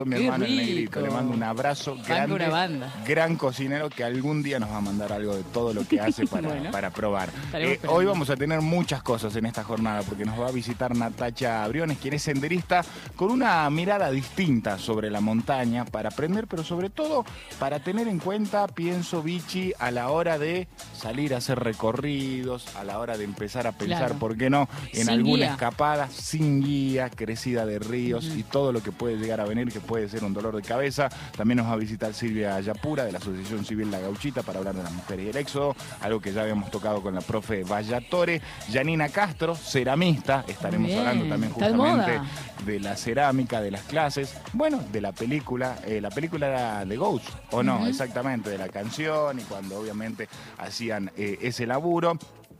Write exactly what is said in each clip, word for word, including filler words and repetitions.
Mi Qué hermano el rico. Negrito, le mando un abrazo grande, una banda. gran cocinero que algún día nos va a mandar algo de todo lo que hace para, Bueno, para probar. estaremos Eh, esperando. hoy vamos a tener muchas cosas en esta jornada porque nos va a visitar Natacha Briones, quien es senderista con una mirada distinta sobre la montaña para aprender, pero sobre todo para tener en cuenta, pienso, Vichy, a la hora de salir a hacer recorridos, a la hora de empezar a pensar, Claro. ¿por qué no?, en Sin alguna guía. escapada, sin guía, crecida de ríos Ujú. y todo lo que puede llegar a venir, que puede ser un dolor de cabeza. También nos va a visitar Silvia Yapura de la Asociación Civil La Gauchita para hablar de las mujeres y el éxodo, algo que ya habíamos tocado con la profe Vallatore. Yanina Castro, ceramista, estaremos Bien, hablando también está de justamente moda. de la cerámica, de las clases, bueno, de la película, eh, la película era de Ghost, o no, Ujú. exactamente, de la canción y cuando obviamente hacían eh, ese laburo.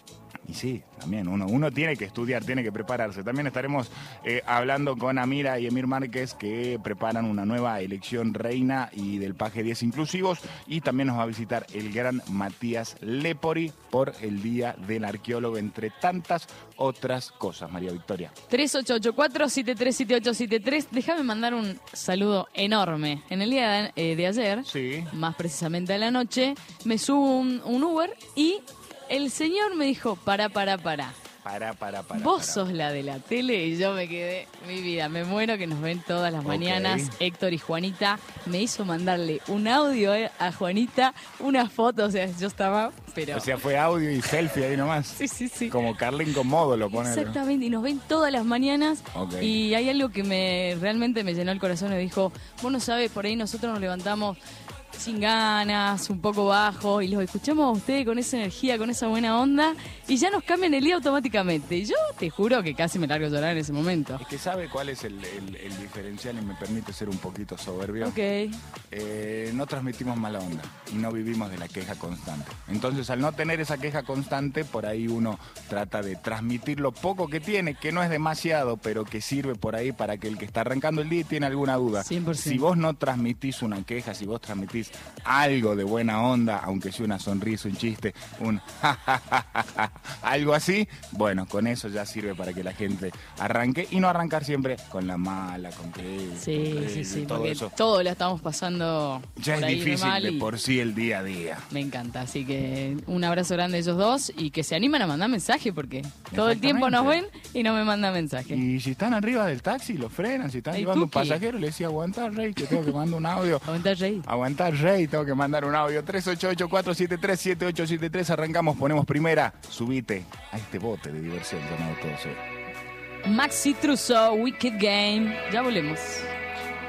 Y sí, también uno, uno tiene que estudiar, tiene que prepararse. También estaremos eh, hablando con Amira y Emir Márquez, que preparan una nueva elección reina y del Paje diez inclusivos. Y también nos va a visitar el gran Matías Lepori por el Día del Arqueólogo, entre tantas otras cosas. María Victoria. tres ocho ocho cuatro, siete tres siete ocho siete tres. Déjame mandar un saludo enorme. En el día de, eh, de ayer, Sí. más precisamente a la noche, me subo un, un Uber y el señor me dijo, para, para, para. Para, para, para. Vos para. sos la de la tele y yo me quedé, mi vida, me muero que nos ven todas las Ok. mañanas. Héctor y Juanita me hizo mandarle un audio eh, a Juanita, una foto, o sea, yo estaba, pero... O sea, fue audio y selfie ahí nomás. sí, sí, sí. Como Carlin con módulo, ponele. Exactamente, y nos ven todas las mañanas. Ok. Y hay algo que me realmente me llenó el corazón. Me dijo, vos no sabés, por ahí nosotros nos levantamos sin ganas, un poco bajo, y los escuchamos a ustedes con esa energía, con esa buena onda, y ya nos cambian el día automáticamente. Y yo te juro que casi me largo a llorar en ese momento. Es que sabe cuál es el, el- el diferencial y me permite ser un poquito soberbio. Ok. Eh, no transmitimos mala onda y no vivimos de la queja constante. Entonces, al no tener esa queja constante, por ahí uno trata de transmitir lo poco que tiene, que no es demasiado, pero que sirve por ahí para que el que está arrancando el día y tiene alguna duda. cien por ciento. Si vos no transmitís una queja, si vos transmitís algo de buena onda, aunque sea una sonrisa, un chiste, un ja, ja, ja, ja, ja, algo así, bueno, con eso ya sirve para que la gente arranque y no arrancar siempre con la mala, con que Sí, con que- sí, sí, todo porque eso. todo lo estamos pasando Ya por es ahí difícil mal de y por sí el día a día. me encanta. Así que un abrazo grande a ellos dos y que se animan a mandar mensaje porque todo el tiempo nos ven y no me mandan mensaje. Y si están arriba del taxi, lo frenan. Si están El llevando un cookie. pasajero, le decía, aguantar, Rey, que tengo que mandar un audio. Aguanta, Rey. Aguantar, Rey, tengo que mandar un audio. tres ocho ocho cuatro siete tres siete ocho siete tres. Arrancamos, ponemos primera. Subite a este bote de diversión llamado Todo Cero. Maxi Truso, Wicked Game. Ya volvemos.